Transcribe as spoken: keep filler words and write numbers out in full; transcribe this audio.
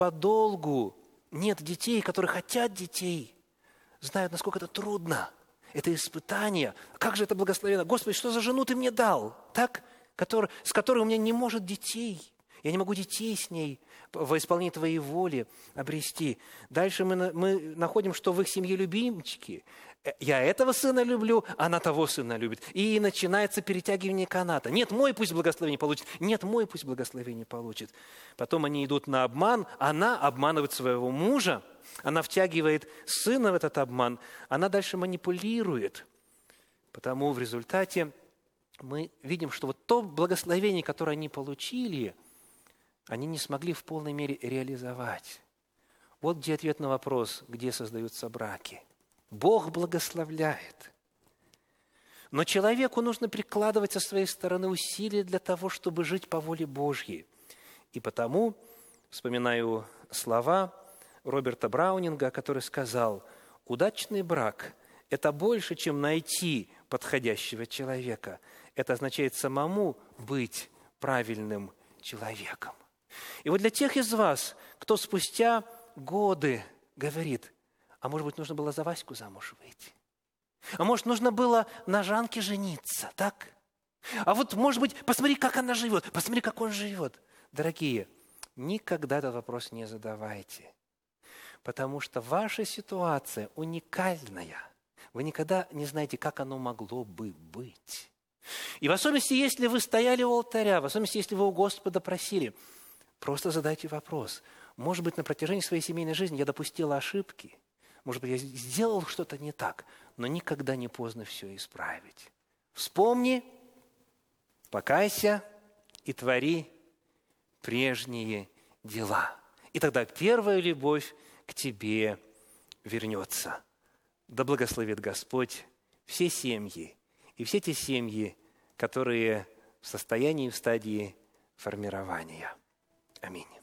подолгу нет детей, которые хотят детей, знают, насколько это трудно. Это испытание. Как же это благословенно. Господи, что за жену Ты мне дал, так? Который, с которой у меня не может детей. Я не могу детей с ней во исполнении Твоей воли обрести. Дальше мы, мы находим, что в их семье любимчики. Я этого сына люблю, она того сына любит. И начинается перетягивание каната. Нет, мой пусть благословение получит. Нет, мой пусть благословение получит. Потом они идут на обман. Она обманывает своего мужа. Она втягивает сына в этот обман. Она дальше манипулирует. Потому в результате мы видим, что вот то благословение, которое они получили, они не смогли в полной мере реализовать. Вот где ответ на вопрос, где создаются браки. Бог благословляет. Но человеку нужно прикладывать со своей стороны усилия для того, чтобы жить по воле Божьей. И потому вспоминаю слова Роберта Браунинга, который сказал: «Удачный брак – это больше, чем найти подходящего человека. Это означает самому быть правильным человеком». И вот для тех из вас, кто спустя годы говорит: а может быть, нужно было за Ваську замуж выйти? А может, нужно было на Жанке жениться, так? А вот, может быть, посмотри, как она живет, посмотри, как он живет. Дорогие, никогда этот вопрос не задавайте, потому что ваша ситуация уникальная. Вы никогда не знаете, как оно могло бы быть. И в особенности, если вы стояли у алтаря, в особенности, если вы у Господа просили, просто задайте вопрос. Может быть, на протяжении своей семейной жизни я допустила ошибки, может быть, я сделал что-то не так, но никогда не поздно все исправить. Вспомни, покайся и твори прежние дела. И тогда первая любовь к тебе вернется. Да благословит Господь все семьи и все те семьи, которые в состоянии, в стадии формирования. Аминь.